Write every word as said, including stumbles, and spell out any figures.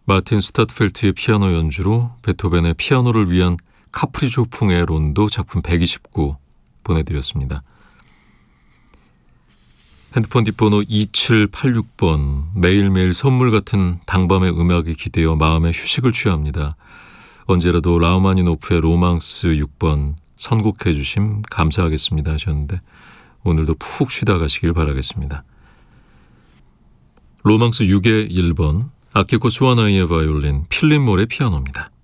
마틴 스타트펠트의 피아노 연주로 베토벤의 피아노를 위한 카프리조풍의 론도 작품 백이십구 보내드렸습니다. 핸드폰 뒷번호 이칠팔육 번, 매일매일 선물 같은 당밤의 음악에 기대어 마음의 휴식을 취합니다. 언제라도 라흐마니노프의 로망스 육 번 선곡해 주심 감사하겠습니다 하셨는데 오늘도 푹 쉬다 가시길 바라겠습니다. 로망스 육의 일 번, 아키코 스와나이의 바이올린, 필립 몰의 피아노입니다.